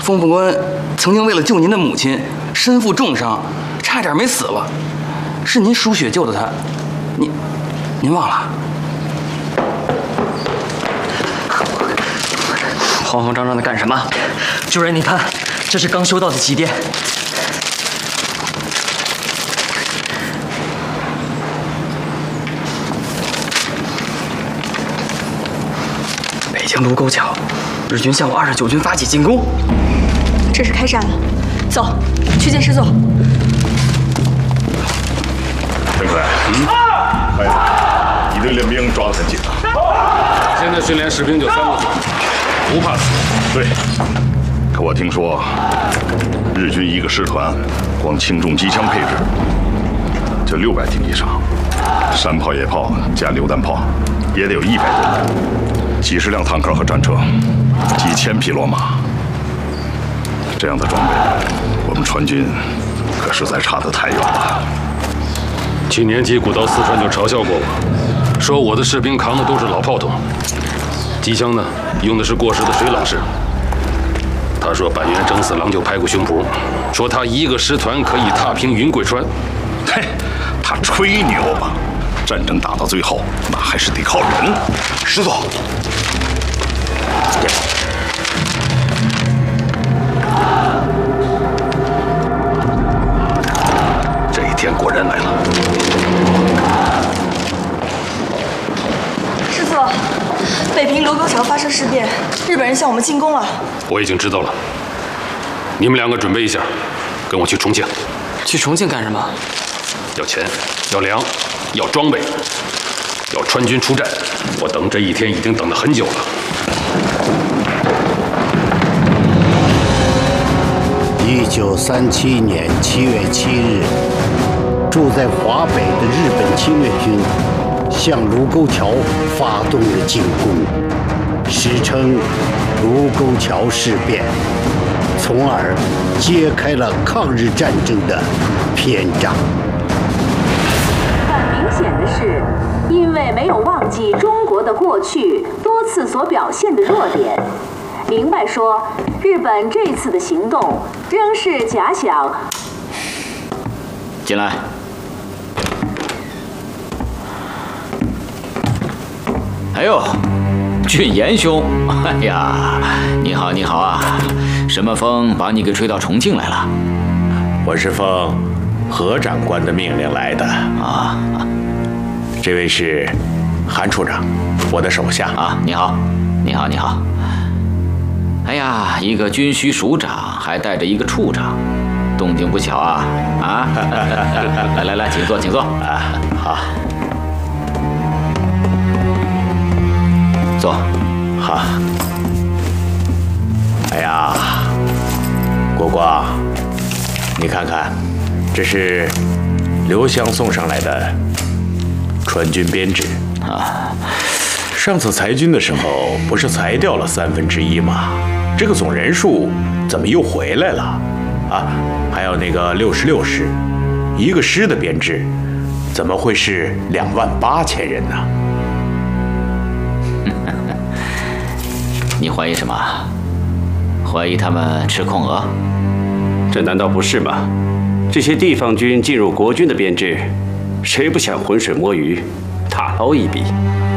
封副官曾经为了救您的母亲，身负重伤，差点没死了，是您输血救的他，您忘了？ 慌慌张张的干什么？主人，你看，这是刚收到的急电。北京卢沟桥，日军向我29军发起进攻。 这是开战了，走，去见师座。 陈奎，孩子，你对练兵抓得很紧啊。 现在训练士兵就3个字：不怕死。 对，可我听说，日军一个师团，光轻重机枪配置就600挺以上，山炮、野炮加榴弹炮也得有100多，几十辆坦克和战车，几千匹骡马。这样的装备，我们川军可实在差得太远了。 7年级古到四川就嘲笑过我，说我的士兵扛的都是老炮筒，机枪呢用的是过时的水老式。他说板垣征四郎就拍过胸脯，说他一个师团可以踏平云贵川。 嘿，他吹牛吧？战争打到最后，那还是得靠人。 师座， 这一天果然来了。 师座，北平卢沟桥发生事变，日本人向我们进攻了。 我已经知道了，你们2个准备一下，跟我去重庆。 去重庆干什么？ 要钱，要粮，要装备，要川军出战。我等这一天已经等得很久了。 1937年7月7日，住在华北的日本侵略军向卢沟桥发动了进攻，史称卢沟桥事变，从而揭开了抗日战争的篇章。 很明显的是，因为没有忘记中国的过去多次所表现的弱点，明白说日本这次的行动仍是假想。 进来。哎呦，俊彦兄，哎呀，你好，你好啊！什么风把你给吹到重庆来了？ 我是奉何长官的命令来的啊。 这位是韩处长，我的手下啊。你好，你好，你好。哎呀，一个军需署长还带着一个处长，动静不小啊！啊，来来来，请坐，请坐啊。 好， 坐。 好。哎呀，国光，你看看，这是刘湘送上来的川军编制啊。 上次裁军的时候，不是裁掉了1/3吗？这个总人数怎么又回来了？啊，还有那个66师，一个师的编制，怎么会是28000人呢？ 你怀疑什么？怀疑他们吃空额？ 这难道不是吗？这些地方军进入国军的编制，谁不想浑水摸鱼，大捞一笔？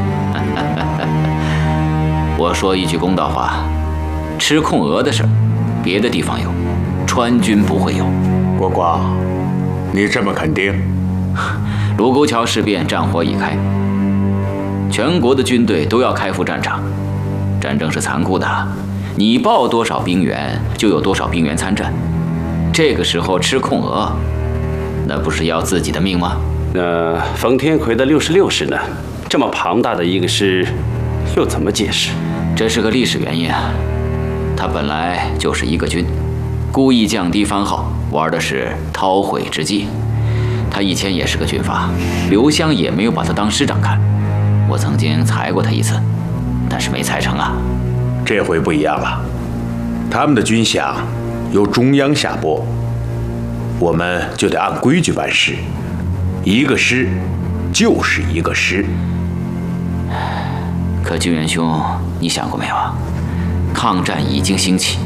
我说一句公道话，吃空额的事儿，别的地方有，川军不会有。 国光，你这么肯定？ 卢沟桥事变战火已开，全国的军队都要开赴战场。战争是残酷的，你报多少兵员，就有多少兵员参战。这个时候吃空额，那不是要自己的命吗？ 那冯天奎的66师呢？这么庞大的一个师，又怎么解释？ 这是个历史原因啊。他本来就是一个军，故意降低番号，玩的是韬晦之计。他以前也是个军阀，刘湘也没有把他当师长看。我曾经裁过他一次，但是没裁成啊。 这回不一样了，他们的军饷由中央下拨，我们就得按规矩办事，一个师就是一个师。 可军元兄，你想过没有啊？抗战已经兴起，